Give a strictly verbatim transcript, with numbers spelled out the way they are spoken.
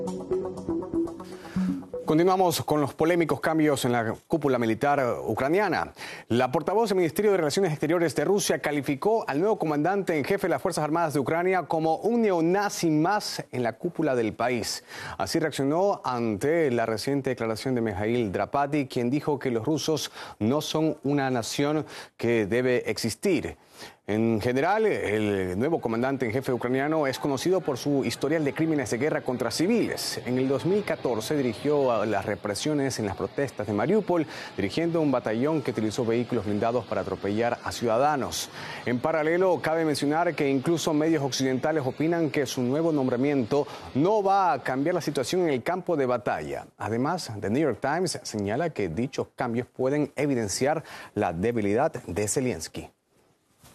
Continuamos con los polémicos cambios en la cúpula militar ucraniana. La portavoz del Ministerio de Relaciones Exteriores de Rusia calificó al nuevo comandante en jefe de las Fuerzas Armadas de Ucrania como un neonazi más en la cúpula del país. Así reaccionó ante la reciente declaración de Mikhail Drapati, quien dijo que los rusos no son una nación que debe existir. En general, el nuevo comandante en jefe ucraniano es conocido por su historial de crímenes de guerra contra civiles. En el dos mil catorce dirigió a las represiones en las protestas de Mariupol, dirigiendo un batallón que utilizó vehículos blindados para atropellar a ciudadanos. En paralelo, cabe mencionar que incluso medios occidentales opinan que su nuevo nombramiento no va a cambiar la situación en el campo de batalla. Además, The New York Times señala que dichos cambios pueden evidenciar la debilidad de Zelensky.